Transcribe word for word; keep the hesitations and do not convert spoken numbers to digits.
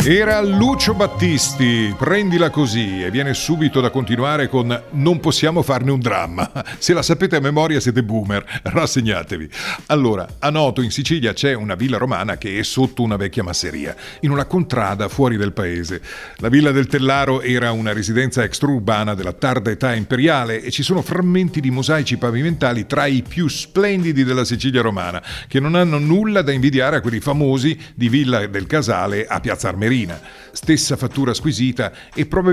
Era Lucio Battisti, prendila così, e viene subito da continuare con non possiamo farne un dramma. Se la sapete a memoria siete boomer, rassegnatevi. Allora, a Noto in Sicilia c'è una villa romana che è sotto una vecchia masseria, in una contrada fuori del paese. La villa del Tellaro era una residenza extraurbana della tarda età imperiale e ci sono frammenti di mosaici pavimentali tra i più splendidi della Sicilia romana, che non hanno nulla da invidiare a quelli famosi di Villa del Casale a Piazza Armerina. Stessa fattura squisita e probabilmente